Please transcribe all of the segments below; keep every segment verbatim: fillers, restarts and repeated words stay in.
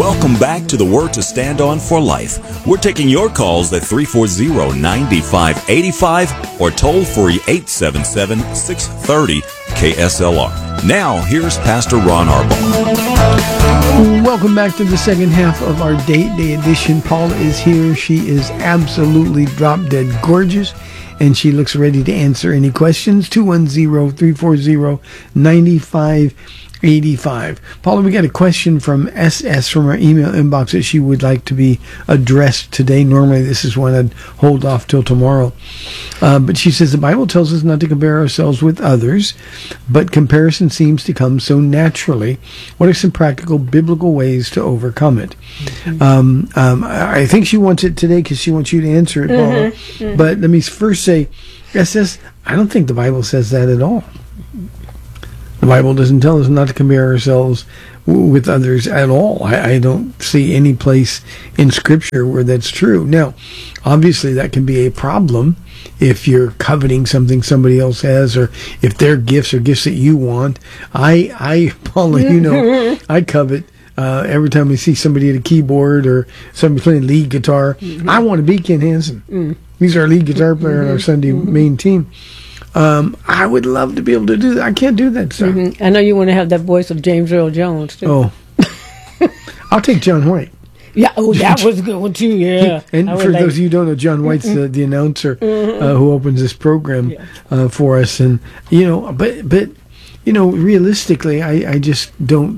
Welcome back to the Word to Stand On for Life. We're taking your calls at three four zero, nine five eight five or toll free eight seven seven, six three zero, K S L R. Now, here's Pastor Ron Arbaugh. Welcome back to the second half of our Date Day edition. Paula is here. She is absolutely drop-dead gorgeous, and she looks ready to answer any questions. two one zero, three four zero, nine five eight five. Paula, we got a question from S S from our email inbox that she would like to be addressed today. Normally, this is one I'd hold off till tomorrow. Uh, but she says, the Bible tells us not to compare ourselves with others, but comparison seems to come so naturally. What are some practical biblical ways to overcome it? Mm-hmm. Um, um, I think she wants it today because she wants you to answer it, Paula. Mm-hmm. Mm-hmm. But let me first say, S S, I don't think the Bible says that at all. The Bible doesn't tell us not to compare ourselves w- with others at all. I, I don't see any place in Scripture where that's true. Now, obviously, that can be a problem if you're coveting something somebody else has, or if their gifts are gifts that you want. I, I, Paula, you know, I covet uh, every time I see somebody at a keyboard or somebody playing lead guitar. Mm-hmm. I want to be Ken Hansen. Mm-hmm. He's our lead guitar player mm-hmm. on our Sunday mm-hmm. main team. Um, I would love to be able to do that. I can't do that stuff. Mm-hmm. I know you want to have that voice of James Earl Jones, too. Oh. I'll take John White. Yeah, oh, that was a good one, too, yeah. And for like... those of you who don't know, John White's mm-hmm. the, the announcer mm-hmm. uh, who opens this program yeah. uh, for us. And, you know, but, but you know, realistically, I, I just don't...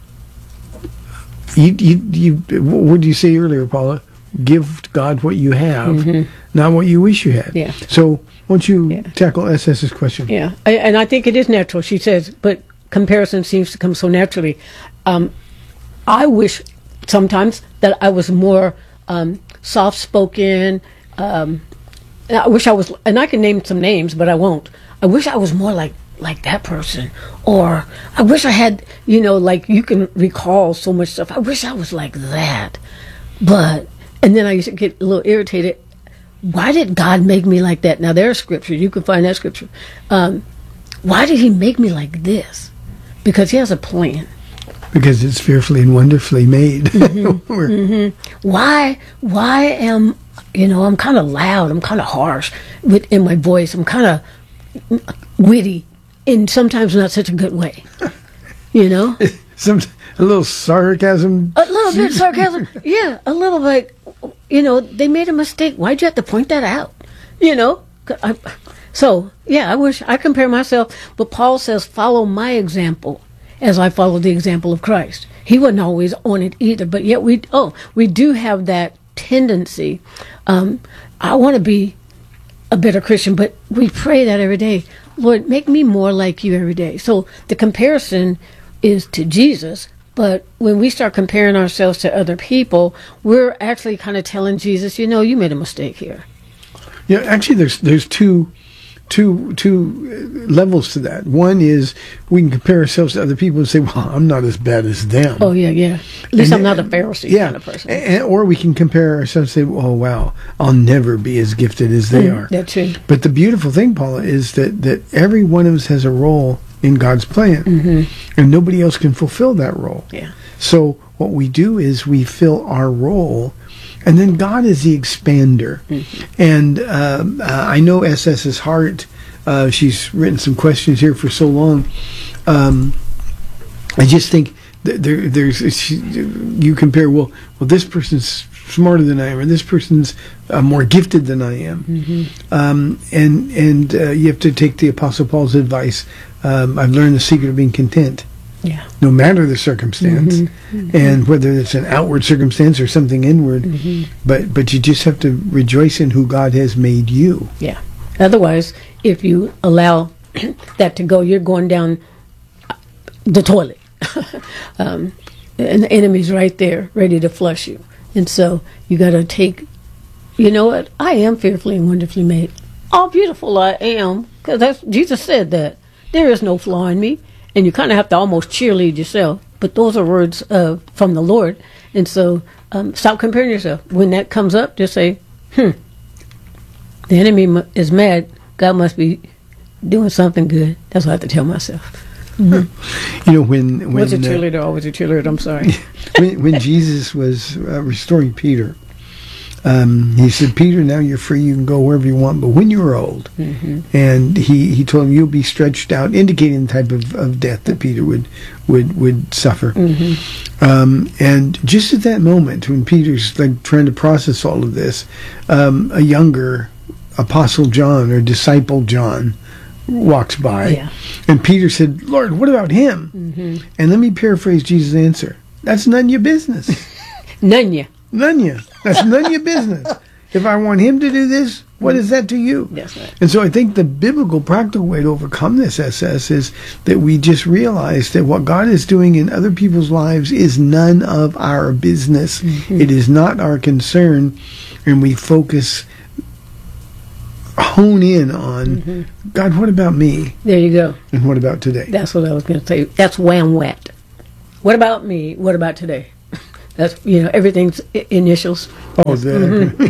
You, you, you, what did you say earlier, Paula? Give God what you have, mm-hmm. not what you wish you had. Yeah. So... Why don't you yeah. tackle SS's question? Yeah, I, and I think it is natural. She says, but comparison seems to come so naturally. Um, I wish sometimes that I was more um, soft-spoken. Um, and I wish I was, and I can name some names, but I won't. I wish I was more like like that person, or I wish I had, you know, like you can recall so much stuff. I wish I was like that, but and then I used to get a little irritated. Why did God make me like that? Now, there's scripture. You can find that scripture. Um, why did he make me like this? Because he has a plan. Because it's fearfully and wonderfully made. Mm-hmm. mm-hmm. Why, why am, you know, I'm kind of loud. I'm kind of harsh with in my voice. I'm kind of witty in sometimes not such a good way. You know? Some, a little sarcasm. A little bit of sarcasm. Yeah, a little bit. You know, they made a mistake. Why'd you have to point that out? You know? I, so, yeah, I wish I compare myself. But Paul says, follow my example as I follow the example of Christ. He wasn't always on it either. But yet, we, oh, we do have that tendency. Um, I want to be a better Christian, but we pray that every day. Lord, make me more like you every day. So the comparison is to Jesus. But when we start comparing ourselves to other people, we're actually kind of telling Jesus, you know, you made a mistake here. Yeah, actually, there's there's two, two, two levels to that. One is we can compare ourselves to other people and say, well, I'm not as bad as them. Oh, yeah, yeah. At least and, I'm not a Pharisee yeah, kind of person. And, or we can compare ourselves and say, oh, wow, I'll never be as gifted as they mm, are. That's true. But the beautiful thing, Paula, is that, that every one of us has a role in God's plan, mm-hmm. and nobody else can fulfill that role. Yeah. So what we do is we fill our role, and then God is the expander. Mm-hmm. And uh, uh, I know SS's heart. Uh, she's written some questions here for so long. Um, I just think that there, there's she, you compare. Well, well, this person's smarter than I am, or this person's uh, more gifted than I am, mm-hmm. um, and and uh, you have to take the Apostle Paul's advice. Um, I've learned the secret of being content, yeah, no matter the circumstance, mm-hmm. Mm-hmm. and whether it's an outward circumstance or something inward. Mm-hmm. But but you just have to rejoice in who God has made you. Yeah. Otherwise, if you allow that to go, you're going down the toilet, um, and the enemy's right there, ready to flush you. And so you got to take, you know what? I am fearfully and wonderfully made. How beautiful I am, because that's Jesus said that. There is no flaw in me, and you kind of have to almost cheerlead yourself. But those are words uh, from the Lord, and so um, stop comparing yourself. When that comes up, just say, "Hmm, the enemy is mad. God must be doing something good." That's what I have to tell myself. Mm-hmm. You know, when when was a cheerleader, uh, always a cheerleader. I'm sorry. when, when Jesus was uh, restoring Peter, um, he said, "Peter, now you're free. You can go wherever you want. But when you are old," mm-hmm. and he, he told him, "You'll be stretched out," indicating the type of, of death that Peter would would would suffer. Mm-hmm. Um, and just at that moment, when Peter's like trying to process all of this, um, a younger Apostle John or disciple John walks by, yeah. and Peter said, "Lord, what about him?" Mm-hmm. And let me paraphrase Jesus' answer: "That's none of your business." None ya. None ya. That's none of your business. If I want him to do this, what is that to you? That's right. And so I think the biblical, practical way to overcome this S S is that we just realize that what God is doing in other people's lives is none of our business. Mm-hmm. It is not our concern, and we focus. Hone in on, mm-hmm. God, what about me? There you go. And what about today? That's what I was going to say. That's wham wet. What about me? What about today? That's, you know, everything's I- initials. Oh, there.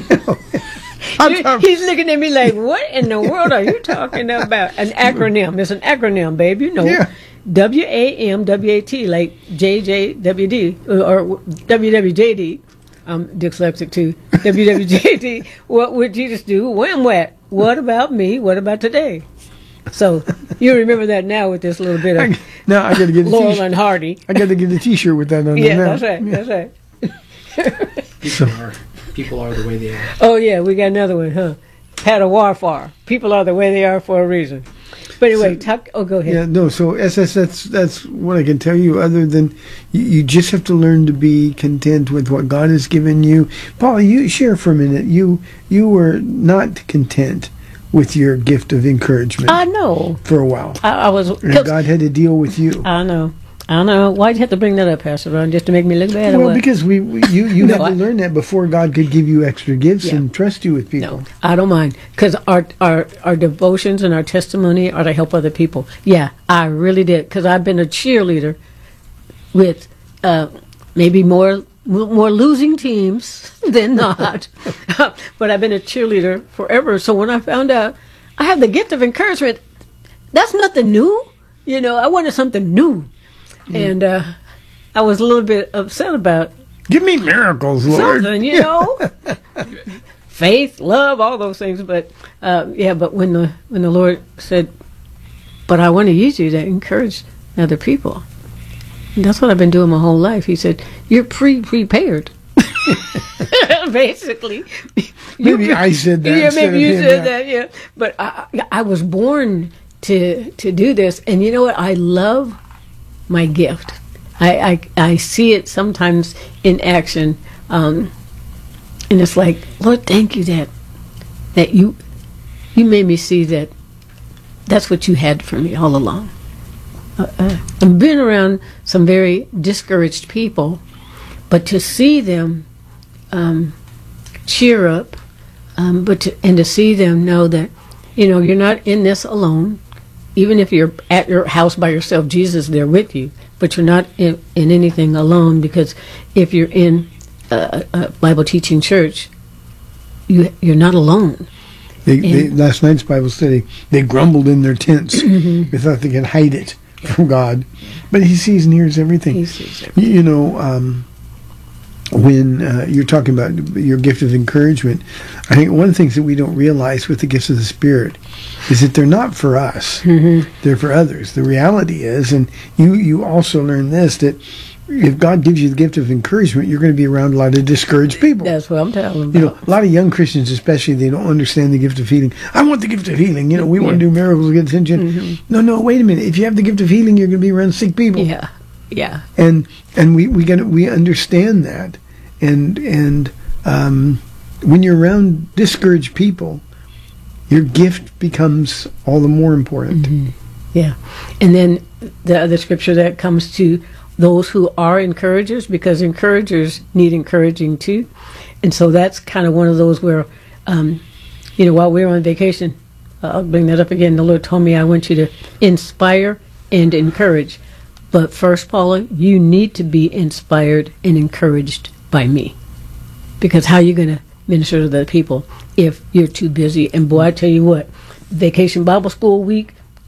Mm-hmm. He's looking at me like, what in the world are you talking about? An acronym. It's an acronym, babe. You know. Yeah. W A M W A T, like J J W D, or W W J D. I'm dyslexic too. W W J D. What would Jesus do? Wham wet. What about me? What about today? So you remember that now with this little bit of I, now I got to get a Laurel and Hardy. I got to get a T-shirt with that on yeah, there. That's right. Yeah, that's right. People are people are the way they are. Oh yeah, we got another one, huh? Pat a warfar. People are the way they are for a reason. But anyway, so, talk. Oh, go ahead. Yeah, no. So S S, that's that's what I can tell you. Other than you, you just have to learn to be content with what God has given you. Paul, you share for a minute. You you were not content with your gift of encouragement. I know. For a while, I, I was. And God had to deal with you. I know. I know. Why'd you have to bring that up, Pastor Ron? Just to make me look bad? Well, or what? because we, we you you no, had to I, learn that before God could give you extra gifts yeah. and trust you with people. No, I don't mind, because our our our devotions and our testimony are to help other people. Yeah, I really did, because I've been a cheerleader with uh, maybe more more losing teams than not, but I've been a cheerleader forever. So when I found out I have the gift of encouragement, that's nothing new. You know, I wanted something new. And uh, I was a little bit upset about give me miracles, Lord. Something, you know, faith, love, all those things. But uh, yeah, but when the when the Lord said, "But I want to use you to encourage other people," and that's what I've been doing my whole life. He said, "You're pre-prepared." Basically, maybe you, I said that. Yeah, maybe you said that. Yeah, but I, I was born to to do this, and you know what? I love my gift. I, I I see it sometimes in action, um, and it's like, Lord, thank you that that you you made me see that that's what you had for me all along. Uh, uh, I've been around some very discouraged people, but to see them um, cheer up, um, but to, and to see them know that, you know, you're not in this alone. Even if you're at your house by yourself, Jesus is there with you, but you're not in, in anything alone, because if you're in a, a Bible teaching church, you, you're not alone. They, they, last night's Bible study, they grumbled in their tents. Mm-hmm. They thought they could hide it from God. But he sees and hears everything. He sees everything. You know, um, when uh, you're talking about your gift of encouragement, I think one of the things that we don't realize with the gifts of the Spirit is that they're not for us. Mm-hmm. They're for others. The reality is, and you, you also learn this, that if God gives you the gift of encouragement, you're going to be around a lot of discouraged people. That's what I'm telling about. You know, a lot of young Christians especially, they don't understand the gift of healing. I want the gift of healing. You know, we yeah. want to do miracles, get attention. Mm-hmm. No, no, wait a minute. If you have the gift of healing, you're going to be around sick people. Yeah, yeah. And and we we get we understand that, and and um, when you're around discouraged people, your gift becomes all the more important. Mm-hmm. Yeah, and then the other scripture that comes to those who are encouragers, because encouragers need encouraging too. And so that's kind of one of those where, um, you know, while we were on vacation, uh, I'll bring that up again, the Lord told me, I want you to inspire and encourage. But first, Paula, you need to be inspired and encouraged by me. Because how are you going to minister to the people if you're too busy? And boy, I tell you what, Vacation Bible School week,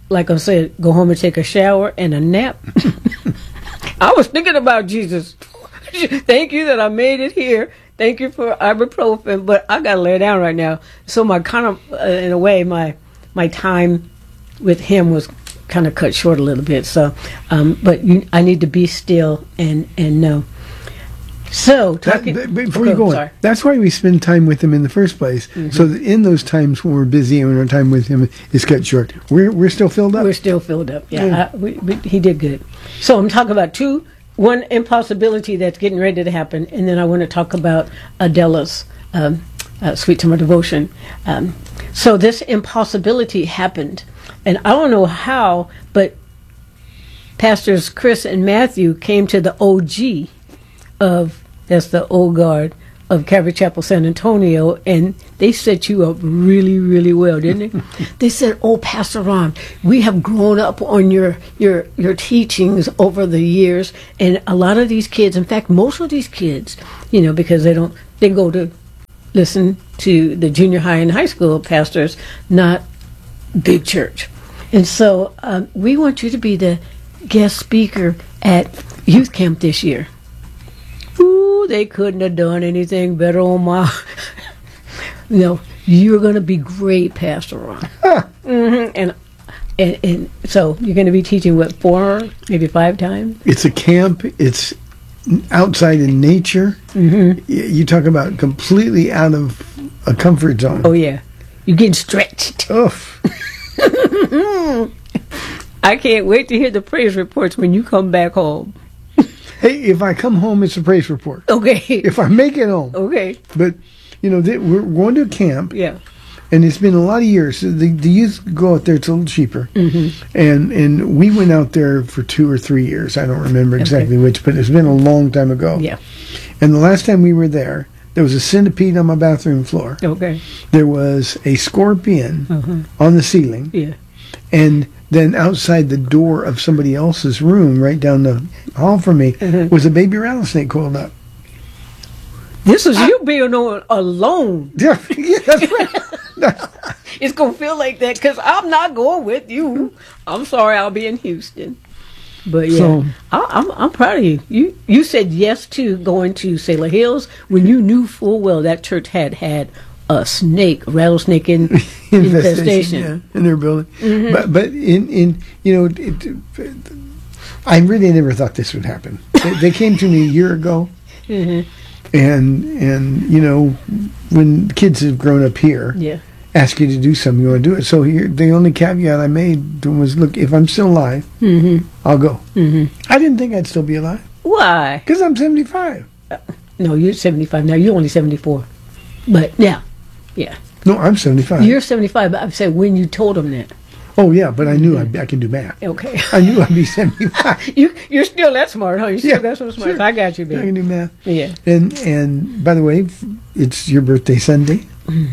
like I said, go home and take a shower and a nap. I was thinking about Jesus. Thank you that I made it here. Thank you for ibuprofen, but I got to lay down right now. So my kind of, uh, in a way, my my time with him was kind of cut short a little bit. So, um, but you, I need to be still and and know. So, talking, that, before okay, you go on, sorry. that's why we spend time with him in the first place. Mm-hmm. So that in those times when we're busy and our time with him is cut short, we're we're still filled up. We're still filled up. Yeah, yeah. I, we, we, he did good. So I'm talking about two. One impossibility that's getting ready to happen, and then I want to talk about Adela's um, uh, Sweet Summer Devotion. Um, so this impossibility happened, and I don't know how, but Pastors Chris and Matthew came to the O G of, that's the old guard of Calvary Chapel San Antonio, and they set you up really, really well, didn't they? They said, "Oh, Pastor Ron, we have grown up on your your your teachings over the years, and a lot of these kids, in fact, most of these kids, you know, because they don't, they go to listen to the junior high and high school pastors, not big church, and so um, we want you to be the guest speaker at youth camp this year." Ooh, they couldn't have done anything better on my. You know, you're going to be great, Pastor Ron. Huh. Mm-hmm. And, and and so you're going to be teaching what, four, maybe five times? It's a camp. It's outside in nature. Mm-hmm. Y- You talk about completely out of a comfort zone. Oh yeah, you're getting stretched. Oof. I can't wait to hear the praise reports when you come back home. Hey, if I come home, it's a praise report. Okay. If I make it home. Okay. But, you know, they, we're going to a camp. Yeah. And it's been a lot of years. The, the youth go out there, it's a little cheaper. Mm-hmm. And and we went out there for two or three years. I don't remember exactly Okay. which, but it's been a long time ago. Yeah. And the last time we were there, there was a centipede on my bathroom floor. Okay. There was a scorpion Uh-huh. on the ceiling. Yeah. And then outside the door of somebody else's room, right down the hall from me, Mhm. was a baby rattlesnake coiled up. This is you being on alone. Yeah, yeah, that's right. It's going to feel like that because I'm not going with you. I'm sorry, I'll be in Houston. But yeah, So- I, I'm I'm proud of you. You you said yes to going to Sailor Hills when you knew full well that church had had a snake, rattlesnake in, infestation. Yeah, in their building. Mm-hmm. But but in in you know, it, I really never thought this would happen. They, they came to me a year ago, Mm-hmm. and and you know, when kids have grown up here, Yeah. ask you to do something, you want to do it. So here, the only caveat I made was, look, if I'm still alive, Mm-hmm. I'll go. Mm-hmm. I didn't think I'd still be alive Why? because I'm seventy-five. No, you're seventy-five now. You're only seventy-four. But yeah, yeah. No, I'm seventy-five. You're seventy-five, but I'm saying when you told them that. Oh yeah, but I knew I'd, I can do math. Okay. I knew I'd be seventy-five. you, you're still that smart, huh? You still Yeah, got some smart. sure. I got you, I baby. can do math. Yeah. And and by the way, it's your birthday Sunday,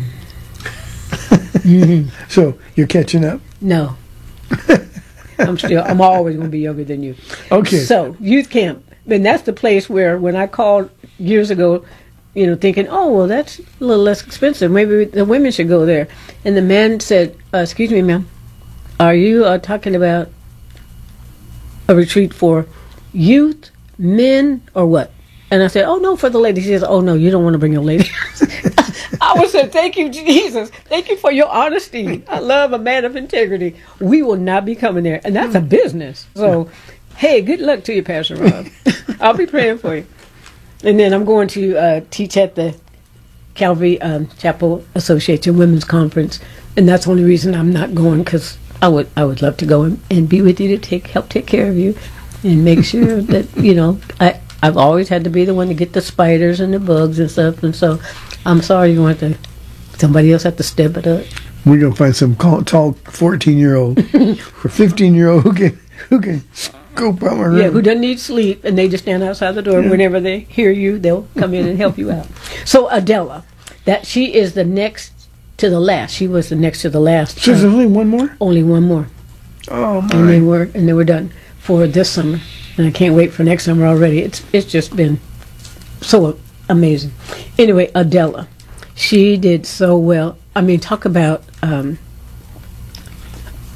Mm-hmm. so you're catching up. No. I'm still, I'm always going to be younger than you. Okay. So, youth camp. And that's the place where when I called years ago, you know, thinking, oh, well, that's a little less expensive. Maybe the women should go there. And the man said, uh, excuse me, ma'am, are you uh, talking about a retreat for youth, men, or what? And I said, oh, no, for the ladies. He says, oh, no, you don't want to bring your lady. I would say, thank you, Jesus. Thank you for your honesty. I love a man of integrity. We will not be coming there. And that's a business. So, hey, good luck to you, Pastor Rob. I'll be praying for you. And then I'm going to uh, teach at the Calvary um, Chapel Association Women's Conference. And that's the only reason I'm not going, because I would I would love to go and, and be with you to take help take care of you and make sure that, you know, I, I've always had to be the one to get the spiders and the bugs and stuff. And so I'm sorry you want to, somebody else have to step it up. We're gonna find some call, tall fourteen-year-old or fifteen-year-old who can who can scope out my room. Yeah, who doesn't need sleep, and they just stand outside the door. Yeah. Whenever they hear you, they'll come in and help you out. So Adela, that she is the next to the last. She was the next to the last. So there's Uh, only one more. only one more, Oh my! and they were and they were done for this summer. And I can't wait for next summer already. It's it's just been so amazing. Anyway, Adela, she did so well. I mean, talk about um,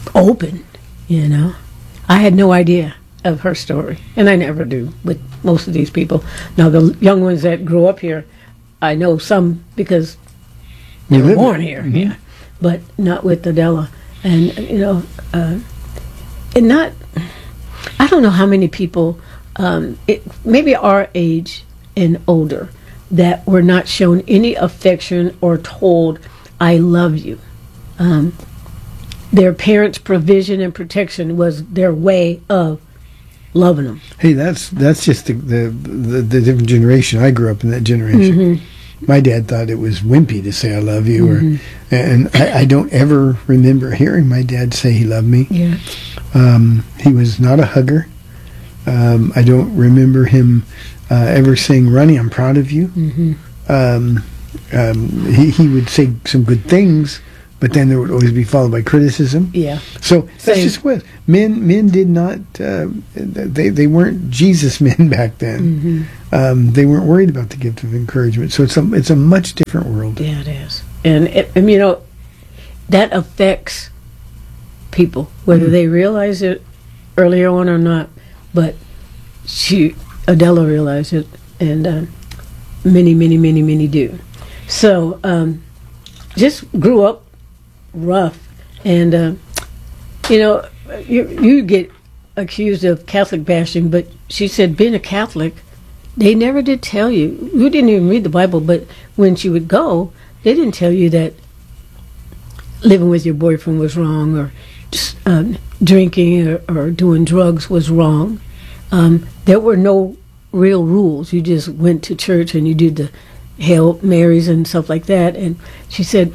open, you know. I had no idea of her story, and I never do with most of these people. Now, the young ones that grew up here, I know some because they You were live born here. here, yeah, but not with Adela. And, you know, uh, and not, I don't know how many people, um, it, maybe our age and older, that were not shown any affection or told, I love you. Um, their parents' provision and protection was their way of loving them. Hey, that's that's just the the, the the different generation. I grew up in that generation. Mm-hmm. My dad thought it was wimpy to say I love you, Mm-hmm. or and I, I don't ever remember hearing my dad say he loved me. Yeah. Um, he was not a hugger. Um, I don't remember him uh, ever saying, "Ronnie, I'm proud of you." Mm-hmm. Um, um, he he would say some good things, but then there would always be followed by criticism. Yeah. So that's Same. just what men men did not. Uh, they they weren't Jesus men back then. Mm-hmm. Um, they weren't worried about the gift of encouragement. So it's a it's a much different world. Yeah, it is. And, it, and you know, that affects people, whether Mm-hmm. they realize it earlier on or not. But she, Adela, realized it, and uh, many, many, many, many do. So, um, just grew up rough, and uh, you know, you you get accused of Catholic bashing, but she said being a Catholic, they never did tell you. You didn't even read the Bible, but when she would go, they didn't tell you that living with your boyfriend was wrong, or just, um, drinking or, or doing drugs was wrong. Um, there were no real rules. You just went to church and you did the Hail Marys and stuff like that. And she said,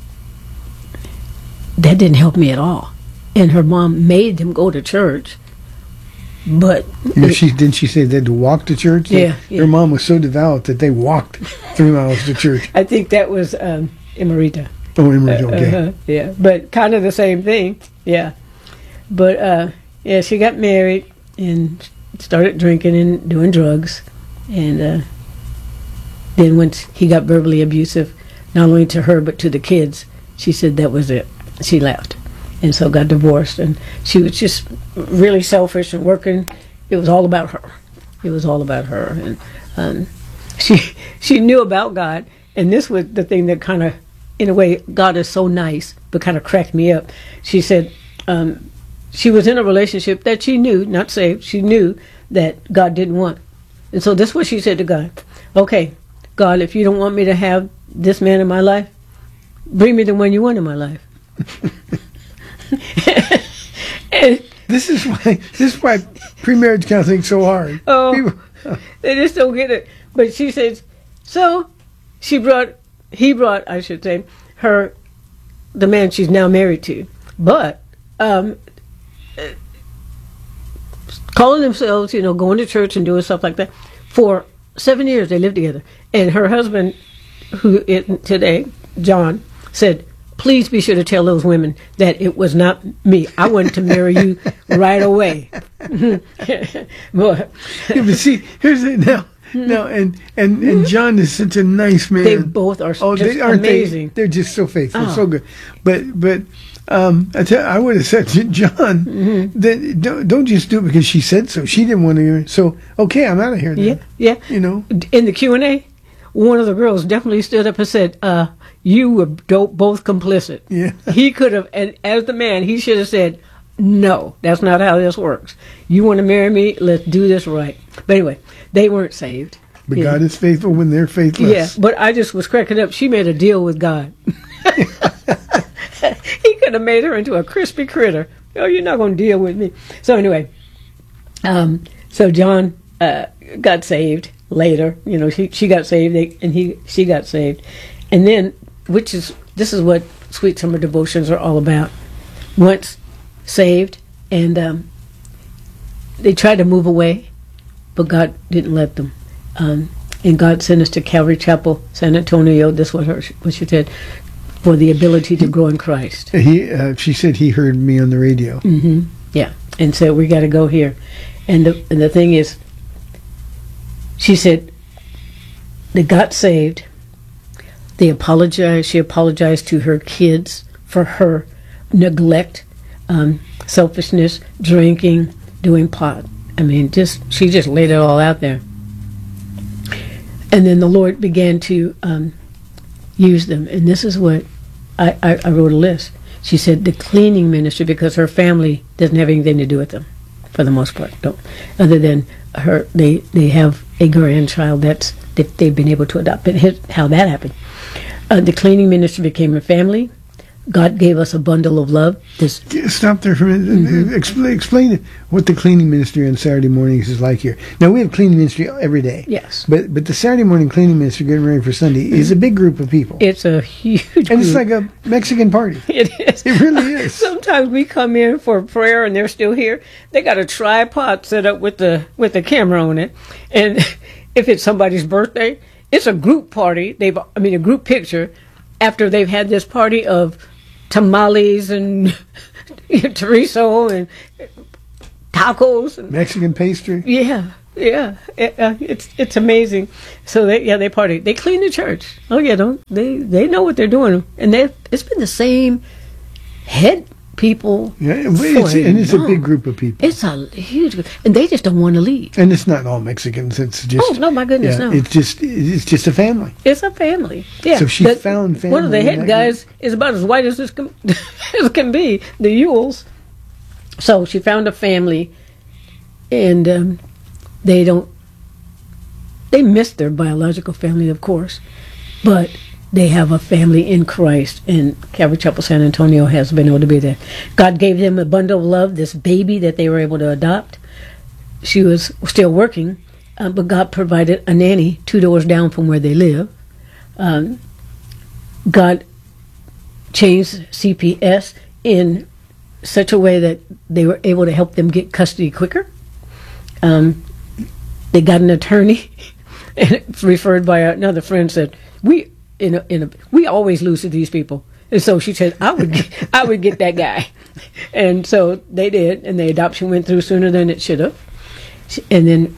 that didn't help me at all. And her mom made them go to church. But You know, she didn't she say they had to walk to church? Yeah, yeah. Her mom was so devout that they walked three miles to church. I think that was um, Emerita. Oh, Emery, okay. Uh-huh, yeah, but kind of the same thing. Yeah. But, uh, yeah, she got married and started drinking and doing drugs. And uh, then once he got verbally abusive, not only to her but to the kids, she said that was it. She left. And so got divorced. And she was just really selfish and working. It was all about her. It was all about her. And um, she she knew about God. And this was the thing that kind of, in a way, God is so nice, but kind of cracked me up. She said um, she was in a relationship that she knew, not saved, she knew that God didn't want. And so this is what she said to God. Okay, God, if you don't want me to have this man in my life, bring me the one you want in my life. And This is why this is why pre-marriage counseling is so hard. Oh, People- they just don't get it. But she says, so she brought, he brought, I should say, her, the man she's now married to. But um, uh, calling themselves, you know, going to church and doing stuff like that. For seven years they lived together. And her husband, who is today, John, said, please be sure to tell those women that it was not me. I wanted to marry you right away. But Yeah, but see, here's it now. No, and, and, and John is such a nice man. they both are Oh, just they aren't amazing. they? They're just so faithful, Oh. so good. But but um, I tell, I would have said to John Mm-hmm. that don't, don't just do it because she said so. She didn't want to. So okay, I'm out of here. Now. Yeah, yeah. You know. In the Q and A, one of the girls definitely stood up and said, uh, you were do- both complicit. Yeah. He could have, and as the man, he should have said, no, that's not how this works. You want to marry me? Let's do this right. But anyway, they weren't saved. But Yeah. God is faithful when they're faithless. Yeah, but I just was cracking up. She made a deal with God. He could have made her into a crispy critter. Oh, you're not going to deal with me. So anyway, um, so John uh, got saved later. You know, she she got saved, they, and he she got saved, and then which is this is what Sweet Summer Devotions are all about. Once saved, and um, they tried to move away, but God didn't let them. Um, and God sent us to Calvary Chapel, San Antonio. This was her, what she said, for the ability to grow in Christ. He uh, she said he heard me on the radio. hmm Yeah, and so we got to go here. And the and the thing is, she said they got saved. They apologized. She apologized to her kids for her neglect um, selfishness, drinking, doing pot. I mean, just she just laid it all out there. And then the Lord began to um, use them. And this is what I, I, I wrote a list. She said the cleaning ministry, because her family doesn't have anything to do with them, for the most part, don't. Other than her, they they have a grandchild that's that they've been able to adopt. But here's how that happened. Uh, the cleaning ministry became a family. God gave us a bundle of love. This Stop there for a minute. Mm-hmm. Explain, explain what the cleaning ministry on Saturday mornings is like here. Now, we have cleaning ministry every day. Yes. But but the Saturday morning cleaning ministry, getting ready for Sunday, is a big group of people. It's a huge And group. it's like a Mexican party. It is. It really is. Sometimes we come in for prayer and they're still here. They got a tripod set up with the with the camera on it. And if it's somebody's birthday, it's a group party. They've I mean a group picture after they've had this party of tamales and chorizo and tacos and Mexican pastry. yeah, yeah, it, uh, it's it's amazing. So they yeah they party. They clean the church. Oh yeah, don't they they know what they're doing, and they it's been the same head people. Yeah, and for it's, and it's a long. big group of people. It's a huge group, and they just don't want to leave. And it's not all Mexicans. It's just Oh no, my goodness, yeah, no! It's just it's just a family. It's a family. Yeah. So she The- found One of the family in head that guys is about as white as this can, as can be, the Yules. So she found a family, and um, they don't. They miss their biological family, of course, but they have a family in Christ, and Calvary Chapel San Antonio has been able to be there. God gave them a bundle of love, this baby that they were able to adopt. She was still working, uh, but God provided a nanny two doors down from where they live. Um, God changed C P S in such a way that they were able to help them get custody quicker. Um, they got an attorney, and it's referred by another friend said, "We in a, in a, we always lose to these people." And so she said, "I would get, I would get that guy," and so they did, and the adoption went through sooner than it should have. And then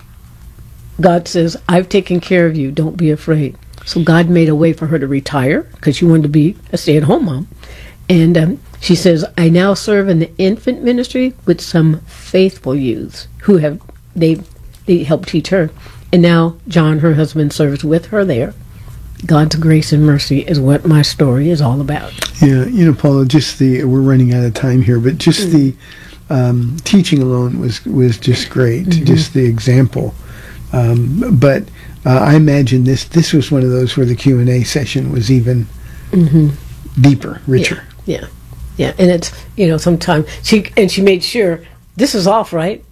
God says, "I've taken care of you. Don't be afraid." So God made a way for her to retire because she wanted to be a stay-at-home mom. And um, she says, "I now serve in the infant ministry with some faithful youths who have they they help teach her." And now John, her husband, serves with her there. God's grace and mercy is what my story is all about. Yeah, you know, Paula, just the we're running out of time here, but just mm. the um, teaching alone was was just great. Mm-hmm. Just the example. Um, but uh, I imagine this this was one of those where the Q and A session was even mm-hmm. deeper, richer. Yeah, yeah, yeah. And it's you know sometimes she and she made sure this is off, right?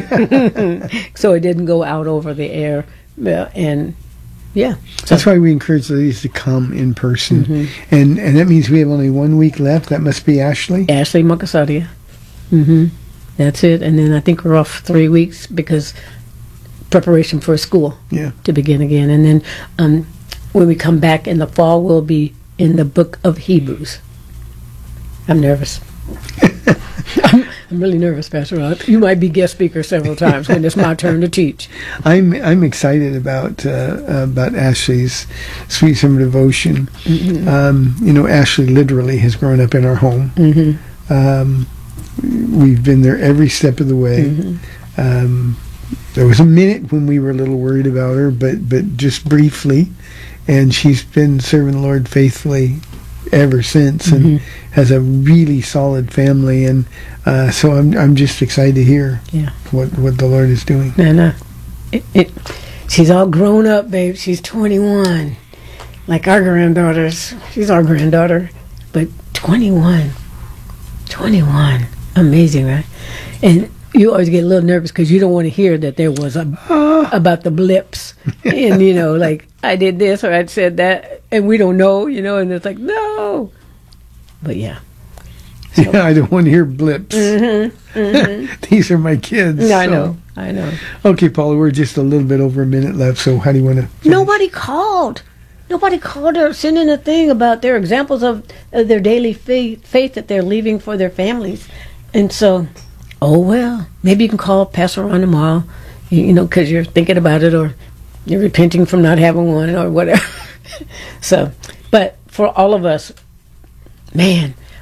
So it didn't go out over the air, uh, and yeah. So. That's why we encourage ladies to come in person, mm-hmm. and and that means we have only one week left. That must be Ashley. Ashley Makasadia. Mm-hmm. That's it, and then I think we're off three weeks because preparation for school. Yeah. To begin again, and then um, when we come back in the fall, we'll be in the book of Hebrews. I'm nervous. I'm, I'm really nervous, Pastor Rod. You might be guest speaker several times when it's my turn to teach. I'm I'm excited about uh, about Ashley's Sweet Summer Devotion. Mm-hmm. Um, you know, Ashley literally has grown up in our home. Mm-hmm. Um, we've been there every step of the way. Mm-hmm. Um, there was a minute when we were a little worried about her, but but just briefly, and she's been serving the Lord faithfully ever since, mm-hmm. and has a really solid family, and uh, so I'm I'm just excited to hear yeah. what what the Lord is doing. And uh, it, it, she's all grown up, babe. She's twenty-one, like our granddaughters. She's our granddaughter, but twenty-one, twenty-one, amazing, right? And you always get a little nervous because you don't want to hear that there was a uh, about the blips, and you know, like I did this or I said that, and we don't know, you know, and it's like no. But yeah. So. Yeah, I don't want to hear blips. Mm-hmm, mm-hmm. These are my kids. No, so. I know. I know. Okay, Paula, we're just a little bit over a minute left, so how do you want to finish? Nobody called. Nobody called or sent in a thing about their examples of uh, their daily faith, faith that they're leaving for their families. And so, oh, well, maybe you can call Pastor Ron tomorrow, you, you know, because you're thinking about it or you're repenting from not having one or whatever. So, but for all of us, man,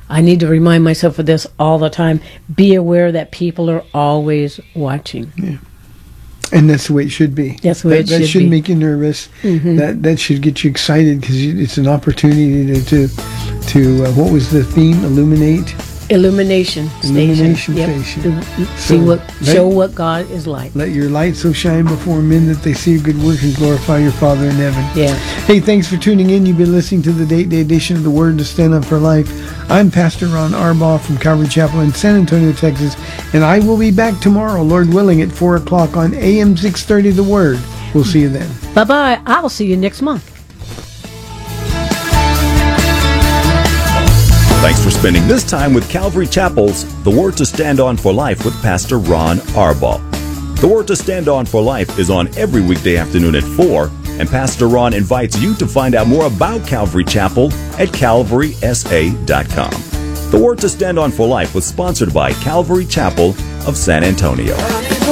I need to remind myself of this all the time. Be aware that people are always watching. Yeah. And that's the way it should be. That's the way that, it that should should be. make you nervous. Mm-hmm. That that should get you excited because it's an opportunity to to, to uh, what was the theme? Illuminate. Illumination Illumination station. Yep. station. See So, what, let- show what God is like. Let your light so shine before men that they see your good work and glorify your Father in heaven. Yeah. Hey, thanks for tuning in. You've been listening to the Date Day edition of the Word to Stand Up for Life. I'm Pastor Ron Arbaugh from Calvary Chapel in San Antonio, Texas, and I will be back tomorrow, Lord willing, at four o'clock on A M six thirty, The Word. We'll see you then. Bye-bye. I'll see you next month. Thanks for spending this time with Calvary Chapel's The Word to Stand On for Life with Pastor Ron Arbaugh. The Word to Stand On for Life is on every weekday afternoon at four, and Pastor Ron invites you to find out more about Calvary Chapel at calvary s a dot com. The Word to Stand On for Life was sponsored by Calvary Chapel of San Antonio.